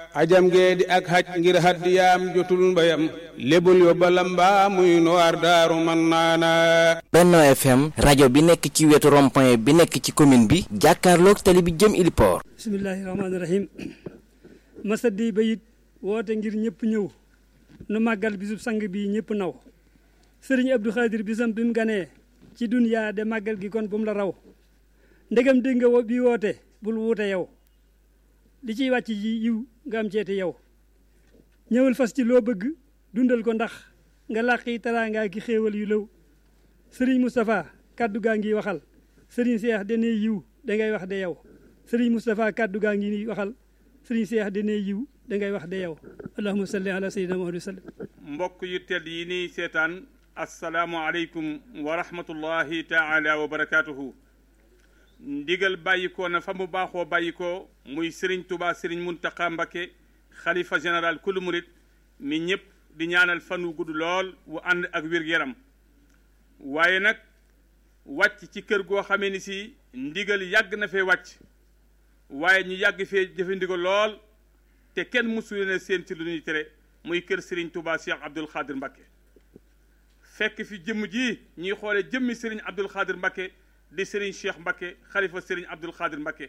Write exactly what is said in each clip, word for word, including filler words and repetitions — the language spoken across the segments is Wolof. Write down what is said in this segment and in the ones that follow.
ajam gee di ak haj ngir haddiyaam jotul mbayam lébul yóbbala mbaa muy noir daaru man naana. Benno F M rajo bi nekk ci wetu rond-point bi nekk ci commune bi jàkkaarloog tali bi jëm Iliport. bismillahi rahmaani rahim. Masadi bayit woote ngir ñëpp ñëw nu màggal bisub sang bi ñëpp naw sëriñ Abdou Khadir bisam bi mu ganee ci duniyaa de màggal gi kon bu mu la raw ndegam dégg nga bi woote bul wuute yow li ciy wàcc ji yiw nga am ceeti yow ñëwal fas ci loo bëgg dundal ko ndax nga làqi teraanga ki xéewal yu lëw sëriñ Moustapha kaddu gaa ngi waxal sëriñ Seex de ne yiw da ngay wax de yow sëriñ Moustapha kaddu gaa ngi waxal sëriñ Seex de ne yiw da ngay wax de yow allahumma salli ala sayyidina Muhammad wa sallam. mbokk yu tedd yi nii seetaan asalaamu aleykum wa rahmatullahi taala wa barakaatuhu. ndigal bàyyikoo na fa mu baaxoo bàyyikoo muy Serigne Touba Serigne Mountakha Mbacké xalifa général kulu murit mi ñëpp di ñaanal fan wu gudd lool wu ànd ak wér-gu-yaram waaye nag wàcc ci kër goo xamee ni si ndigal yàgg na fee wàcc waaye ñu yàgg fee jëfe ndigal lool te kenn mësu leen seen ci lu ñuy tere muy kër Serigne Touba Cheikh Abdoul Khadir Mbacké fekk fi jëmm ji ñuy xoole jëmmi Serigne Abdoul Khadir Mbacké di Serigne Cheikh Mbacké xalifa Serigne Abdoul Khadir Mbacké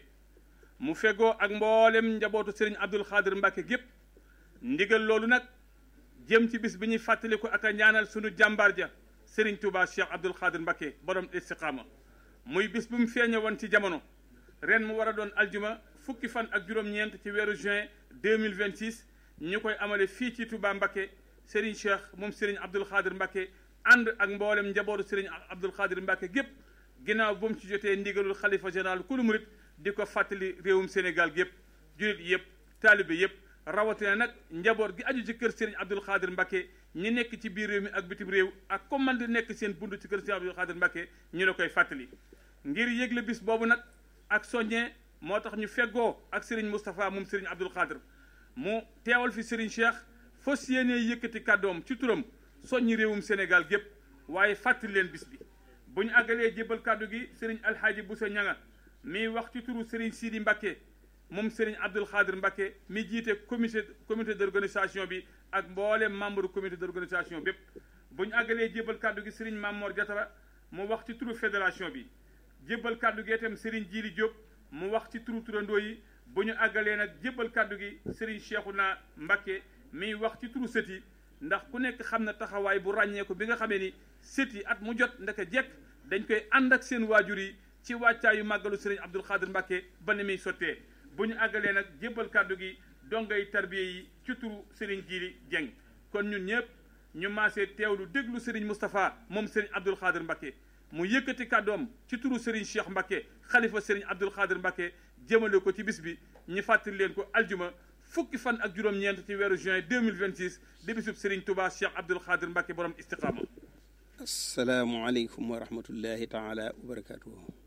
mu fegoo ak mboolem njabootu Serigne Abdoul Khadir Mbacké gépp ndigal loolu nag jëm ci bis bi ñuy fàttaliku ak a ñaanal sunu jàmbaar ja Serigne Touba Cheikh Abdoul Khadir Mbacké borom istiqaama muy bis bu mu feeñe woon ci jamono ren mu war a doon aljuma fukki fan ak juróom-ñeent ci weeru juin deux mille vingt-six ñu koy amale fii ci Touba Mbacké Serigne Cheikh moom Serigne Abdoul Khadir Mbacké ànd ak mboolem njabootu Serigne Abdoul Khadir Mbacké gépp ginnaaw bu mu ci jotee ndigalul xalifa général kulu murit di ko fàttali réewum Sénégal gépp julit yëpp taalibe yëpp rawatina nag njaboot gi aju ci kër Serigne Abdoul Khadir Mbacké ñi nekk ci biir réew mi ak bitim réew ak comme man di nekk seen bund ci kër Serigne Abdoul Khadir Mbacké ñu la koy fàttali ngir yëgle bis boobu nag ak soññee moo tax ñu feggoo ak Serigne Moustapha moom Serigne Abdoul Khadir mu teewal fi Serigne Cheikh fas yéenee yëkkati kàddoom ci turam soññi réewum Sénégal gépp waaye fàttali leen bis bi bu ñu àggalee jébbal kàddu gi Serigne Alhaaji Bousso Ñanga mi wax ci turu Serigne Sidi Mbacké moom Serigne Abdoul Khadir Mbacké mi jiite comité comité d'organisation bi ak mboolem membre comité d'organisation bépp bu ñu àggalee jébbal kàddu gi Serigne Mamor Diatara mu wax ci turu fédération bi jébbal kàddu gi itam Serigne Djili Diop mu wax ci turu turandoo yi bu ñu àggalee nag jébbal kàddu gi Serigne Cheikhouna Mbacké mi wax ci turu sët yi ndax ku nekk xam na taxawaay bu ràññeeku bi nga xamee ni sët yi at mu jot ndaka jekk dañ koy ànd ak seen waajur yi ci wàccaayu màggalu Serigne Abdoul Khadir Mbacké ba ni muy sottee bu ñu àggalee nag jébbal kàddu gi dongay tarbiye yi ci turu Serigne Djili Dieng kon ñun ñëpp ñu maasee teewlu déglu Serigne Moustapha moom Serigne Abdoul Khadir Mbacké mu yëkkati kàddoom ci turu Serigne Cheikh Mbacké xalifa Serigne Abdoul Khadir Mbacké jëmale ko ci bis bi ñu fàttali leen ko aljuma fukki fan ak juróom-ñeent ci weeru juin deux mille vingt-six di bisub Serigne Touba Cheikh Abdoul Khadir Mbacké borom istiqaama. assalaamu aleykum wa rahmatullahi taala wa barakatuhu